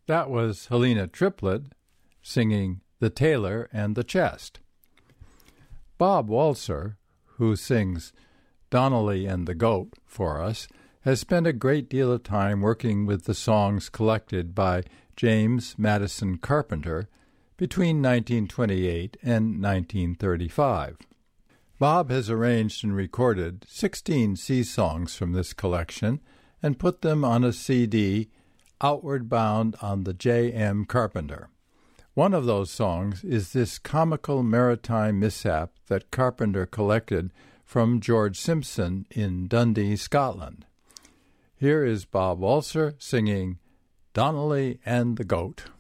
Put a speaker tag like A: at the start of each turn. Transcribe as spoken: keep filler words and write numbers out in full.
A: That was Helena Triplett singing The Tailor and the Chest. Bob Walser, who sings Donnelly and the Goat for us, has spent a great deal of time working with the songs collected by James Madison Carpenter between nineteen twenty-eight and nineteen thirty-five. Bob has arranged and recorded sixteen sea songs from this collection and put them on a C D, Outward Bound on the J M Carpenter. One of those songs is this comical maritime mishap that Carpenter collected from George Simpson in Dundee, Scotland. Here is Bob Walser singing Donnelly and the Goat.